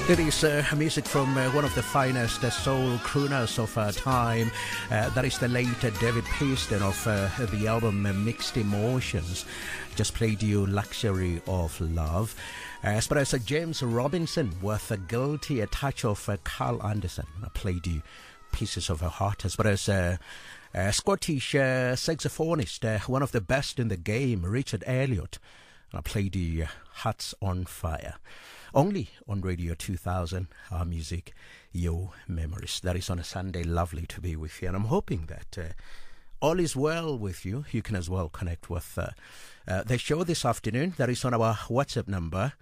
It is music from one of the finest soul crooners of our time. That is the late David Pearson of the album Mixed Emotions. Just played you Luxury of Love. As far as James Robinson with Guilty, a touch of Carl Anderson. I played you Pieces of Her Heart. As far as Scottish saxophonist, one of the best in the game, Richard Elliott. I played you Hearts on Fire. Only on Radio 2000, our music, your memories. That is on a Sunday. Lovely to be with you. And I'm hoping that all is well with you. You can as well connect with the show this afternoon. That is on our WhatsApp number,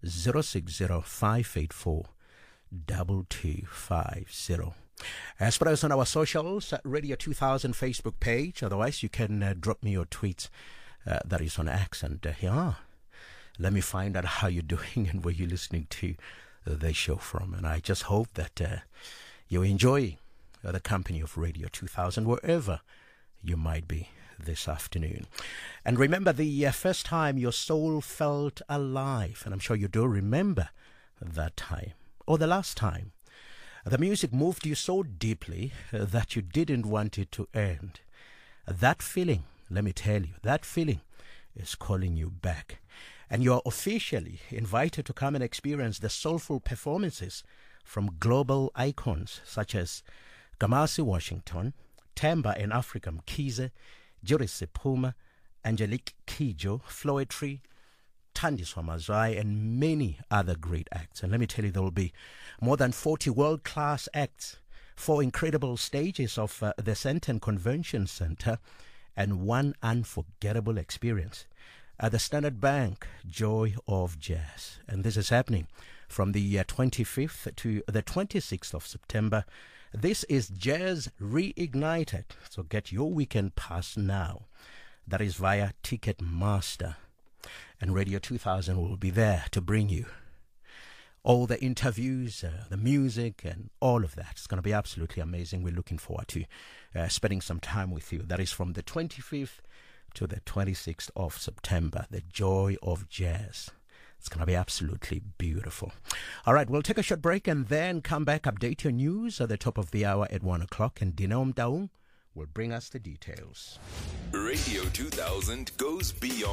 060-584-2250. As far as on our socials, Radio 2000 Facebook page. Otherwise, you can drop me your tweets. That is on X. And let me find out how you're doing and where you're listening to the show from. And I just hope that you're enjoying the company of Radio 2000 wherever you might be this afternoon. And remember the first time your soul felt alive, and I'm sure you do remember that time, or the last time the music moved you so deeply that you didn't want it to end. That feeling, let me tell you, that feeling is calling you back. And you are officially invited to come and experience the soulful performances from global icons such as Kamasi Washington, Temba and Africa Mkhize, Joris Sepuma, Angelique Kidjo, Floetry, Thandiswa Mazwai, and many other great acts. And let me tell you, there will be more than 40 world-class acts, 4 incredible stages of the Sandton Convention Center, and one unforgettable experience at the Standard Bank Joy of Jazz. And this is happening from the 25th to the 26th of September. This is Jazz Reignited. So get your weekend pass now. That is via Ticketmaster. And Radio 2000 will be there to bring you all the interviews, the music, and all of that. It's going to be absolutely amazing. We're looking forward to spending some time with you. That is from the 25th to the 26th of September, the Joy of Jazz. It's going to be absolutely beautiful. All right, we'll take a short break and then come back, update your news at the top of the hour at 1 o'clock, and Dinom Daung will bring us the details. Radio 2000 goes beyond.